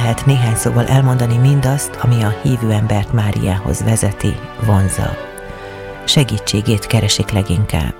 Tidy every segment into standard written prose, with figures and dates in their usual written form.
lehet néhány szóval elmondani mindazt, ami a hívő embert Máriához vezeti, vonzza. Segítségét keresik leginkább.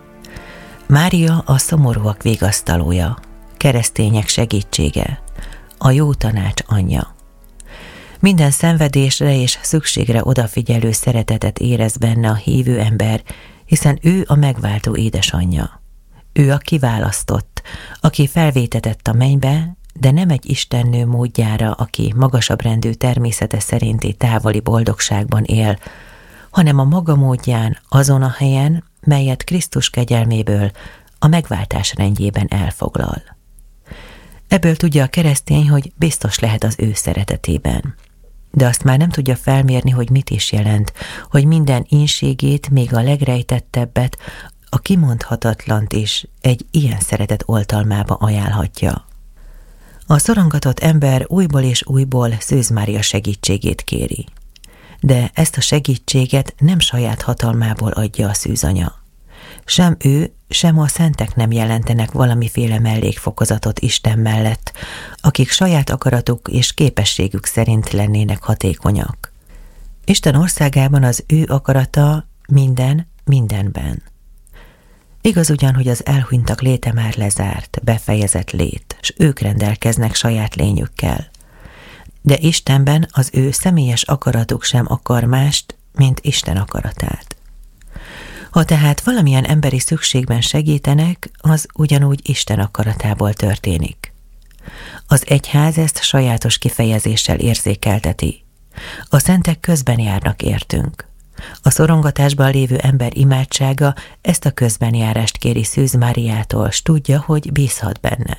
Mária a szomorúak vigasztalója, keresztények segítsége, a jó tanács anyja. Minden szenvedésre és szükségre odafigyelő szeretetet érez benne a hívő ember, hiszen ő a megváltó édesanyja. Ő a kiválasztott, aki felvétetett a mennybe, de nem egy istennő módjára, aki magasabb rendű természete szerinti távoli boldogságban él, hanem a maga módján, azon a helyen, melyet Krisztus kegyelméből a megváltás rendjében elfoglal. Ebből tudja a keresztény, hogy biztos lehet az ő szeretetében. De azt már nem tudja felmérni, hogy mit is jelent, hogy minden ínségét, még a legrejtettebbet, a kimondhatatlant is egy ilyen szeretet oltalmába ajánlhatja. A szorongatott ember újból és újból Szűz Mária segítségét kéri. De ezt a segítséget nem saját hatalmából adja a szűzanya. Sem ő, sem a szentek nem jelentenek valamiféle mellékfokozatot Isten mellett, akik saját akaratuk és képességük szerint lennének hatékonyak. Isten országában az ő akarata minden mindenben. Igaz ugyan, hogy az elhunytak léte már lezárt, befejezett lét, s ők rendelkeznek saját lényükkel. De Istenben az ő személyes akaratuk sem akar mást, mint Isten akaratát. Ha tehát valamilyen emberi szükségben segítenek, az ugyanúgy Isten akaratából történik. Az egyház ezt sajátos kifejezéssel érzékelteti. A szentek közben járnak értünk. A szorongatásban lévő ember imádsága ezt a közbenjárást kéri Szűz Máriától, s tudja, hogy bízhat benne.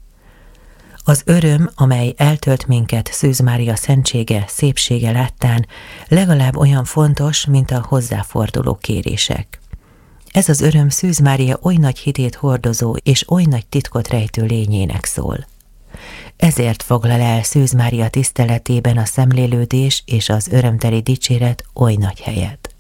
Az öröm, amely eltölt minket Szűz Mária szentsége, szépsége láttán, legalább olyan fontos, mint a hozzáforduló kérések. Ez az öröm Szűz Mária oly nagy hitét hordozó és oly nagy titkot rejtő lényének szól. Ezért foglal el Szűz Mária tiszteletében a szemlélődés és az örömteli dicséret oly nagy helyet.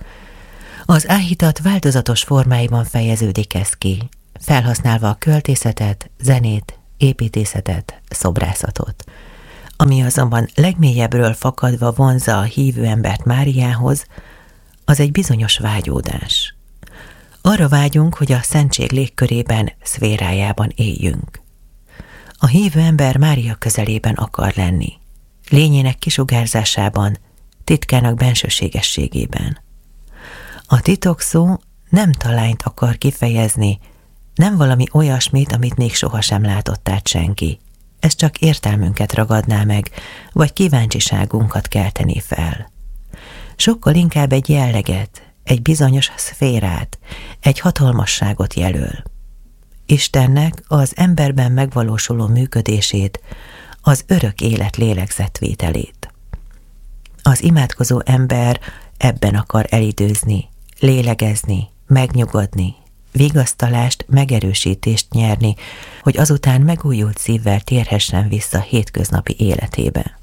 Az áhítat változatos formáiban fejeződik ez ki, felhasználva a költészetet, zenét, építészetet, szobrászatot. Ami azonban legmélyebbről fakadva vonzza a hívő embert Máriához, az egy bizonyos vágyódás. Arra vágyunk, hogy a szentség légkörében, szférájában éljünk. A hívő ember Mária közelében akar lenni, lényének kisugárzásában, titkának bensőségességében. A titokszó nem talányt akar kifejezni, nem valami olyasmit, amit még sohasem látott át senki. Ez csak értelmünket ragadná meg, vagy kíváncsiságunkat keltené fel. Sokkal inkább egy jelleget, egy bizonyos szférát, egy hatalmasságot jelöl. Istennek az emberben megvalósuló működését, az örök élet lélegzetvételét. Az imádkozó ember ebben akar elidőzni, lélegezni, megnyugodni, vigasztalást, megerősítést nyerni, hogy azután megújult szívvel térhessen vissza hétköznapi életébe.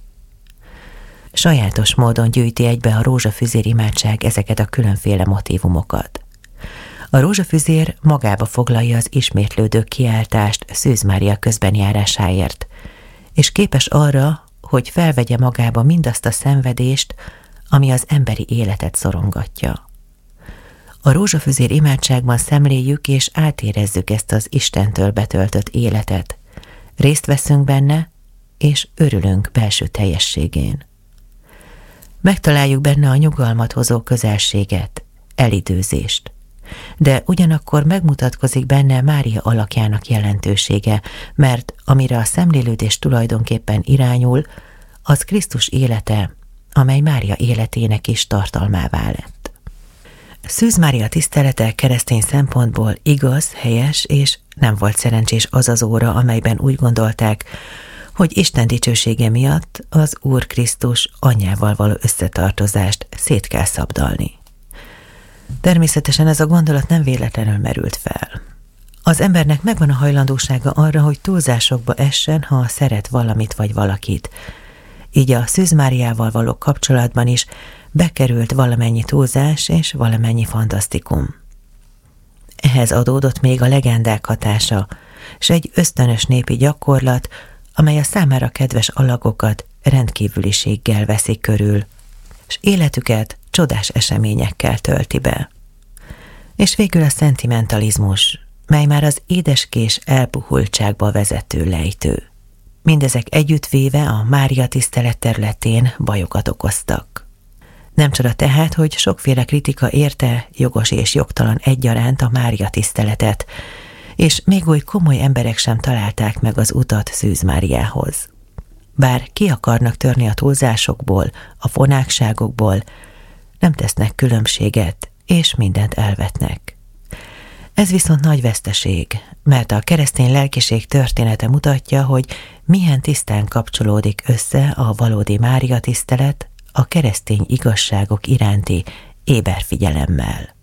Sajátos módon gyűjti egybe a rózsafüzér imádság ezeket a különféle motívumokat. A rózsafüzér magába foglalja az ismétlődő kiáltást Szűz Mária közbenjárásáért, és képes arra, hogy felvegye magába mindazt a szenvedést, ami az emberi életet szorongatja. A rózsafüzér imádságban szemléljük és átérezzük ezt az Istentől betöltött életet, részt veszünk benne, és örülünk belső teljességén. Megtaláljuk benne a nyugalmat hozó közelséget, elidőzést, de ugyanakkor megmutatkozik benne Mária alakjának jelentősége, mert amire a szemlélődés tulajdonképpen irányul, az Krisztus élete, amely Mária életének is tartalmává lett. Szűz Mária tisztelete keresztény szempontból igaz, helyes, és nem volt szerencsés az az óra, amelyben úgy gondolták, hogy Isten dicsősége miatt az Úr Krisztus anyjával való összetartozást szét kell szabdalni. Természetesen ez a gondolat nem véletlenül merült fel. Az embernek megvan a hajlandósága arra, hogy túlzásokba essen, ha szeret valamit vagy valakit. Így a Szűz Máriával való kapcsolatban is bekerült valamennyi túlzás és valamennyi fantasztikum. Ehhez adódott még a legendák hatása, s egy ösztönös népi gyakorlat, amely a számára kedves alagokat rendkívüliséggel veszi körül, és életüket csodás eseményekkel tölti be. És végül a szentimentalizmus, mely már az édeskés elpuhultságba vezető lejtő. Mindezek együttvéve a Mária tisztelet területén bajokat okoztak. Nem csoda tehát, hogy sokféle kritika érte, jogos és jogtalan egyaránt a Mária tiszteletet, és még oly komoly emberek sem találták meg az utat Szűz Máriához. Bár ki akarnak törni a túlzásokból, a fonákságokból, nem tesznek különbséget, és mindent elvetnek. Ez viszont nagy veszteség, mert a keresztény lelkiség története mutatja, hogy milyen tisztán kapcsolódik össze a valódi Mária tisztelet a keresztény igazságok iránti éber figyelemmel.